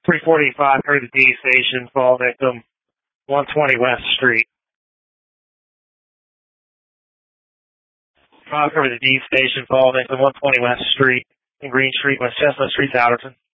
345 over the D station, fall victim, 120 West Street. 5 over the D station, fall victim, 120 West Street, in Green Street, West Chestnut Street, Alderton.